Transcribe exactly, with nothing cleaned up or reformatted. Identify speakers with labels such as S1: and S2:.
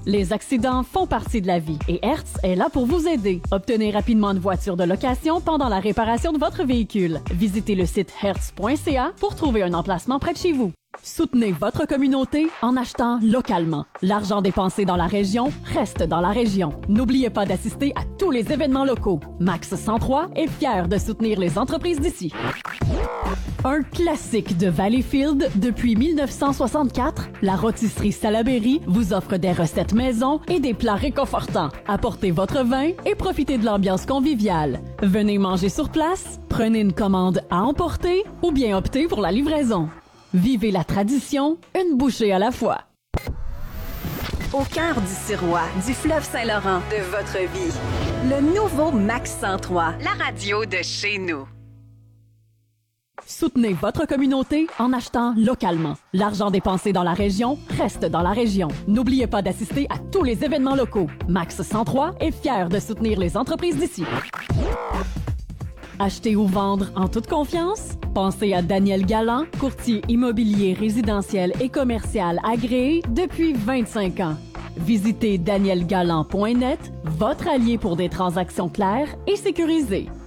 S1: Les accidents font partie de la vie et Hertz est là pour vous aider. Obtenez rapidement une voiture de location pendant la réparation de votre véhicule. Visitez le site hertz point c a pour trouver un emplacement près de chez vous. Soutenez votre communauté en achetant localement. L'argent dépensé dans la région reste dans la région. N'oubliez pas d'assister à tous les événements locaux. Max cent trois est fier de soutenir les entreprises d'ici. Un classique de Valleyfield depuis mille neuf cent soixante-quatre, la rôtisserie Salaberry vous offre des recettes maison et des plats réconfortants. Apportez votre vin et profitez de l'ambiance conviviale. Venez manger sur place, prenez une commande à emporter ou bien optez pour la livraison. Vivez la tradition, une bouchée à la fois.
S2: Au cœur du Sirois, du fleuve Saint-Laurent, de votre vie. Le nouveau Max cent trois, la radio de chez nous.
S1: Soutenez votre communauté en achetant localement. L'argent dépensé dans la région reste dans la région. N'oubliez pas d'assister à tous les événements locaux. Max cent trois est fier de soutenir les entreprises d'ici. Acheter ou vendre en toute confiance? Pensez à Daniel Galland, courtier immobilier résidentiel et commercial agréé depuis vingt-cinq ans. Visitez daniel galland point net, votre allié pour des transactions claires et sécurisées.